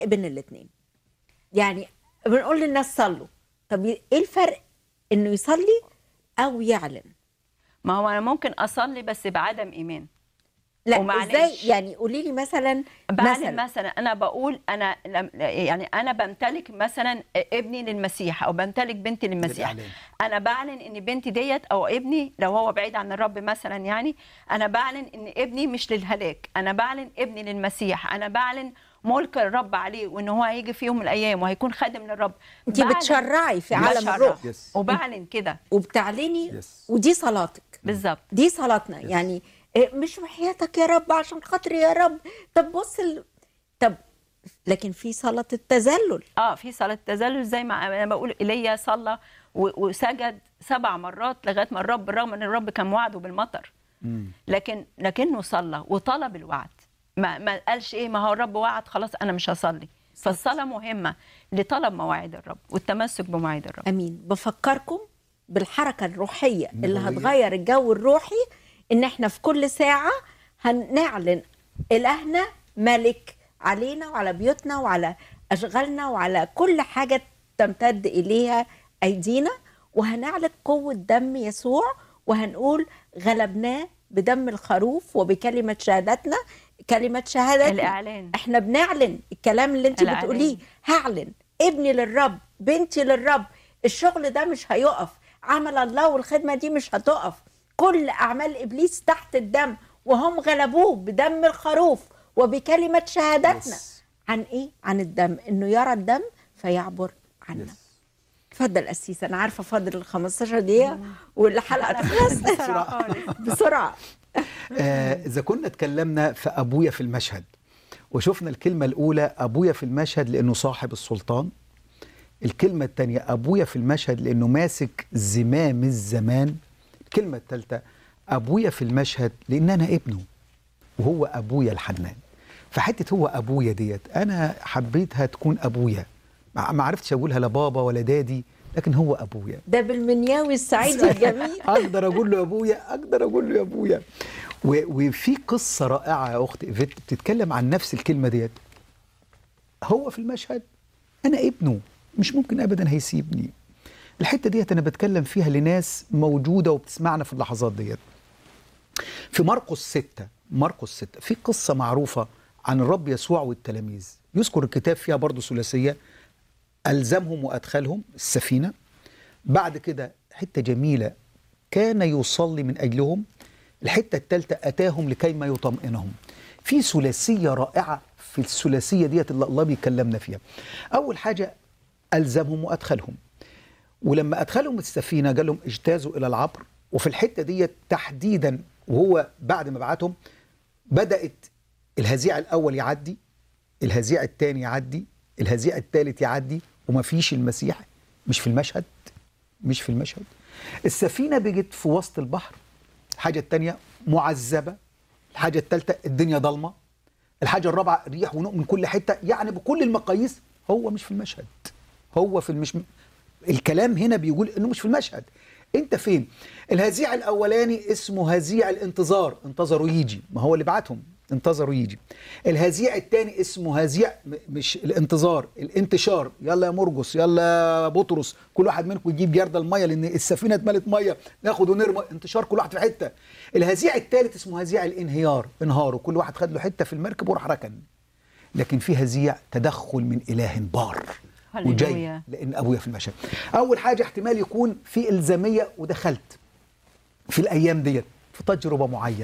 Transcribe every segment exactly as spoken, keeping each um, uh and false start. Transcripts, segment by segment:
بين الاثنين؟ يعني بنقول للناس صلوا، طب ايه الفرق انه يصلي او يعلن؟ ما هو انا ممكن اصلي بس بعدم ايمان. لا ومعلنش. ازاي يعني؟ قولي لي مثلا. بعلن مثلا مثلا انا بقول انا لم- يعني انا بمتلك مثلا ابني للمسيح او بمتلك بنتي للمسيح. للإعلان. انا بعلن ان بنتي ديت او ابني لو هو بعيد عن الرب مثلا، يعني انا بعلن ان ابني مش للهلاك، انا بعلن ابني للمسيح، انا بعلن ملك الرب عليه وان هو هيجي في يوم من الايام وهيكون خادم للرب. انت بعلن- بتشرعي في عالم بشرع الروح Yes. وبعلن كده وبتعلني، Yes. ودي صلاتك، بالظبط. دي صلاتنا. يعني إيه، مش وحياتك يا رب عشان خاطري يا رب، طب بص ال... طب لكن في صلاة التذلل. اه في صلاه تذلل زي ما انا بقول ايليا صلى و- وسجد سبع مرات لغايه ما الرب، رغم ان الرب كان وعده بالمطر، مم. لكن لكنه صلى وطلب الوعد. ما ما قالش ايه ما هو الرب وعد خلاص انا مش هصلي. فالصلاه مهمه لطلب مواعيد الرب والتمسك بمواعيد الرب. امين. بفكركم بالحركة الروحية اللي النبوية. هتغير الجو الروحي، ان احنا في كل ساعة هنعلن إلهنا ملك علينا وعلى بيوتنا وعلى أشغالنا وعلى كل حاجة تمتد إليها أيدينا، وهنعلن قوة دم يسوع، وهنقول غلبناه بدم الخروف وبكلمة شهادتنا، كلمة شهادتنا. الإعلان. احنا بنعلن الكلام اللي انت الإعلان. بتقوليه. هعلن ابني للرب، بنتي للرب، الشغل ده مش هيقف، عمل الله والخدمة دي مش هتقف، كل أعمال إبليس تحت الدم وهم غلبوه بدم الخروف وبكلمة شهادتنا. Yes. عن إيه؟ عن الدم، إنه يرى الدم فيعبر عنا. Yes. اتفضل أسيس، أنا عارفة فاضل ال خمستاشر دقيقة والحلقة تخلص بسرعه خالص. بسرعة. آه، إذا كنا اتكلمنا في أبويا في المشهد وشفنا الكلمة الأولى أبويا في المشهد لأنه صاحب السلطان، الكلمة الثانية أبويا في المشهد لأنه ماسك زمام الزمان، الكلمة الثالثة أبويا في المشهد لأن أنا ابنه وهو أبويا الحنان. فحتة هو أبويا ديت أنا حبيتها تكون أبويا، ما ما عرفتش أقولها لا بابا ولا دادي، لكن هو أبويا. ده بالمنياوي السعيد الجميل. اقدر اقول له يا ابويا، اقدر اقول له يا ابويا. و- وفي قصه رائعه يا اختي ايفيت بتتكلم عن نفس الكلمه ديت. هو في المشهد انا ابنه، مش ممكن ابدا هيسيبني. الحته ديت انا بتكلم فيها لناس موجوده وبتسمعنا في اللحظات ديت. في مرقس ستة، مرقس ستة في قصه معروفه عن الرب يسوع والتلاميذ، يذكر الكتاب فيها برضه ثلاثيه، ألزمهم وأدخلهم السفينة. بعد كده حتة جميلة، كان يصلي من أجلهم. الحتة الثالثة أتاهم لكي ما يطمئنهم. في ثلاثية رائعة في الثلاثية ديت اللي الله بيكلمنا فيها. أول حاجة ألزمهم وأدخلهم، ولما أدخلهم السفينة قال لهم اجتازوا إلى العبر. وفي الحتة ديت تحديدا وهو بعد ما بعتهم بدأت الهزيع الأول يعدي، الهزيع الثاني يعدي، الهزيع الثالث يعدي، وما فيش المسيح. مش في المشهد، مش في المشهد. السفينة بقت في وسط البحر. الحاجة الثانية معذبة. الحاجة الثالثة الدنيا ضلمة. الحاجة الرابعة ريح ونوء من كل حتة. يعني بكل المقاييس هو مش في المشهد، هو في المش... الكلام هنا بيقول انه مش في المشهد. انت فين؟ الهزيع الاولاني اسمه هزيع الانتظار، انتظروا يجي، ما هو اللي بعتهم انتظروا يجي. الهزيع الثاني اسمه هزيع م- مش الانتظار، الانتشار. يلا يا مرقس، يلا يا بطرس، كل واحد منكم يجيب جرد الميه لان السفينه اتملت ميه، ناخد ونرمي. انتشار، كل واحد في حته. الهزيع الثالث اسمه هزيع الانهيار، انهاروا، كل واحد خد له حته في المركب وراح ركن. لكن في هزيع تدخل من اله بار وجاي هللويا. لان ابويا في المشهد. اول حاجه احتمال يكون في الزاميه ودخلت في الايام ديت في تجربه معين،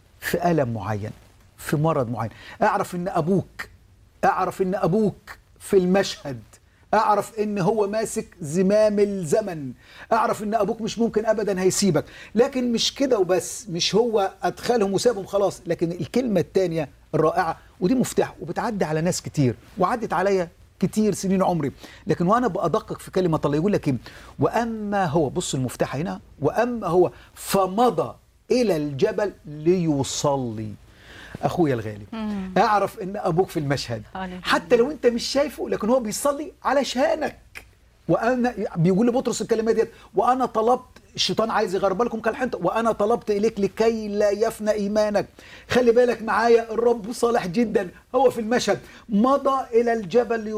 في الم معين، في مرض معين. اعرف ان ابوك، اعرف ان ابوك في المشهد، اعرف ان هو ماسك زمام الزمن، اعرف ان ابوك مش ممكن ابدا هيسيبك. لكن مش كده وبس، مش هو ادخلهم وسابهم خلاص. لكن الكلمه الثانيه الرائعه، ودي مفتاح وبتعدي على ناس كتير وعدت عليا كتير سنين عمري، لكن وانا بدقق في كلمه الله يقول لك ايه؟ واما هو، بص المفتاح هنا، واما هو فمضى الى الجبل ليصلي. اخويا الغالي، مم. اعرف ان ابوك في المشهد هللويا. حتى لو انت مش شايفه، لكن هو بيصلي علشانك. وانا بيقول لبطرس الكلمات ديت، وانا طلبت الشيطان عايز يغربلكم كالحنطة، وأنا طلبت إليك لكي لا يفنى إيمانك. خلي بالك معايا، الرب صالح جدا. هو في المشهد مضى إلى الجبل